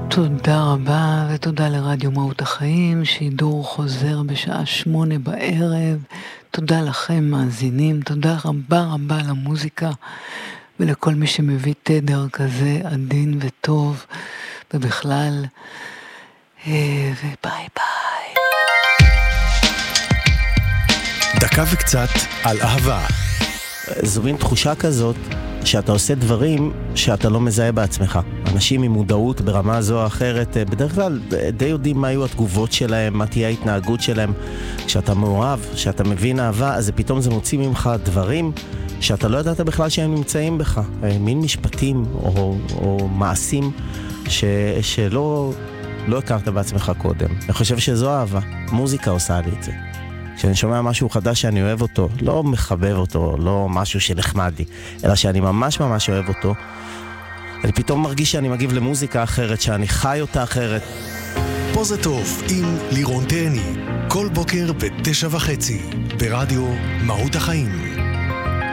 תודה רבה ותודה לרדיו מהות החיים, שידור חוזר בשעה 8 בערב. תודה לכם מאזינים, תודה רבה רבה למוזיקה ולכל מי שמביא תדר כזה עדין וטוב ובכלל, וביי ביי. דקה וקצת על אהבה. זו מין תחושה כזאת שאתה עושה דברים שאתה לא מזהה בעצמך. אנשים עם מודעות ברמה זו או אחרת בדרך כלל די יודעים מה היו התגובות שלהם, מה תהיה ההתנהגות שלהם. כשאתה מאוהב, כשאתה מבין אהבה, אז פתאום זה מוציא ממך דברים שאתה לא ידעת בכלל שהם נמצאים בך. מין משפטים או מעשים שלא הכרת בעצמך קודם. אני חושב שזו אהבה. מוזיקה עושה לי את זה. כשאני שומע משהו חדש שאני אוהב אותו, לא מחבב אותו, לא משהו שנחמד לי, אלא שאני ממש ממש אוהב אותו, אני פתאום מרגיש שאני מגיב למוזיקה אחרת, שאני חי אותה אחרת. פה זה טוב עם לירון תהני, כל בוקר ב9:30 ברדיו מהות החיים.